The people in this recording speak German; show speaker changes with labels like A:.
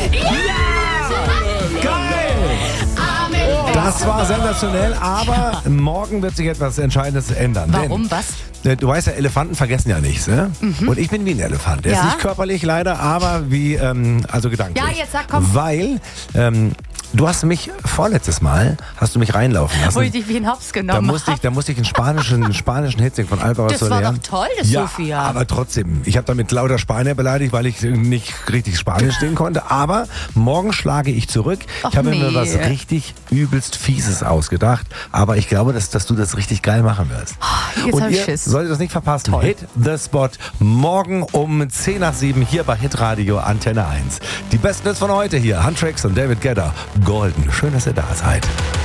A: Das war sensationell, aber morgen wird sich etwas Entscheidendes ändern.
B: Warum? Was?
A: Du weißt ja, Elefanten vergessen ja nichts. Ne? Und ich bin wie ein Elefant. Der ist nicht körperlich leider, aber wie, also gedanklich.
B: Ja, jetzt sag, komm.
A: Weil, du hast mich vorletztes Mal reinlaufen lassen.
B: Wo ich dich wie ein Hops genommen habe.
A: Da musste ich einen spanischen Hit singen von Alvaro Soler.
B: Das war doch toll, das Sophia.
A: Aber trotzdem, ich habe damit lauter Spanier beleidigt, weil ich nicht richtig Spanisch singen konnte. Aber morgen schlage ich zurück. Ich habe mir was richtig übelst Fieses ausgedacht. Aber ich glaube, dass du das richtig geil machen wirst.
B: Jetzt
A: Und
B: hab ich
A: ihr
B: Schiss.
A: solltet das nicht verpassen.
B: Toll.
A: Hit the Spot morgen um 10 nach 7 hier bei Hitradio Antenne 1. Die besten Hits von heute hier. Huntrix und David Guetta. Golden. Schön, dass ihr da seid.